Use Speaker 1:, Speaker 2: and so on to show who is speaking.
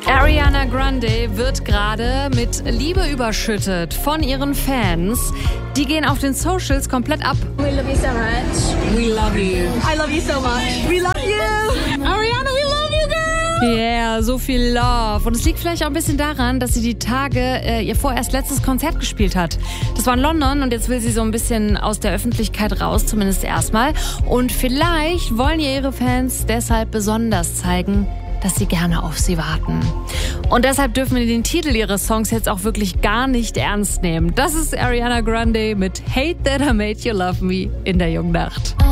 Speaker 1: Ariana Grande wird gerade mit Liebe überschüttet von ihren Fans. Die gehen auf den Socials komplett ab.
Speaker 2: We love you so much. We love you. I love you so much. We love you. Ariana, we love you, girl.
Speaker 1: Yeah, so viel Love. Und es liegt vielleicht auch ein bisschen daran, dass sie die Tage ihr vorerst letztes Konzert gespielt hat. Das war in London und jetzt will sie so ein bisschen aus der Öffentlichkeit raus, zumindest erstmal. Und vielleicht wollen ihr ihre Fans deshalb besonders zeigen, dass sie gerne auf sie warten. Und deshalb dürfen wir den Titel ihres Songs jetzt auch wirklich gar nicht ernst nehmen. Das ist Ariana Grande mit Hate That I Made You Love Me in der Jungnacht.